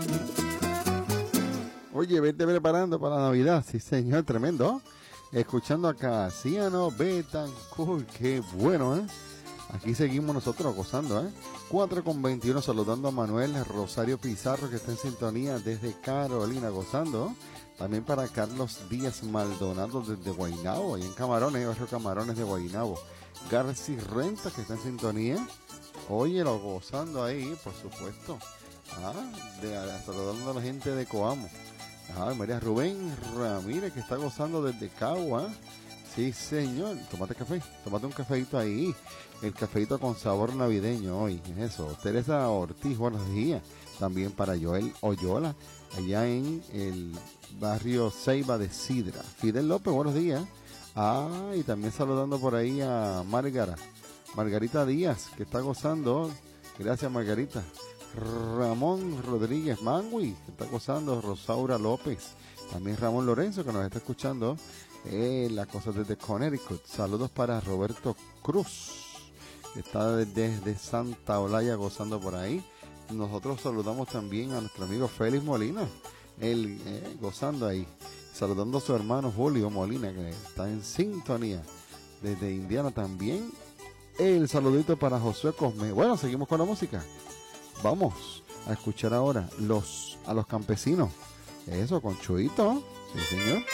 Oye, vete preparando para la Navidad. Sí, señor, tremendo. Escuchando a Casiano Betancourt. Qué bueno, ¿eh? Aquí seguimos nosotros gozando, 4:21, saludando a Manuel Rosario Pizarro, que está en sintonía desde Carolina, gozando. También para Carlos Díaz Maldonado desde Guaynabo, ahí en Camarones, barrio Camarones de Guaynabo. Garci Renta, que está en sintonía. Óyelo, gozando ahí, por supuesto. Saludando a la gente de Coamo. María Rubén Ramírez, que está gozando desde Cagua. Sí, señor. Tómate café. Tómate un cafeito ahí. El cafeito con sabor navideño hoy. Eso. Teresa Ortiz, buenos días. También para Joel Oyola, allá en el barrio Ceiba de Sidra. Fidel López, buenos días. Y también saludando por ahí a Margarita Díaz, que está gozando. Gracias, Margarita. Ramón Rodríguez Mangui, que está gozando. Rosaura López. También Ramón Lorenzo, que nos está escuchando. La cosa desde Connecticut. Saludos para Roberto Cruz, que está desde Santa Olaya gozando por ahí. Nosotros saludamos también a nuestro amigo Félix Molina, él gozando ahí. Saludando a su hermano Julio Molina, que está en sintonía desde Indiana también. El saludito para Josué Cosme. Bueno, seguimos con la música. Vamos a escuchar ahora a los campesinos. Eso, con Chuito. Sí, señor.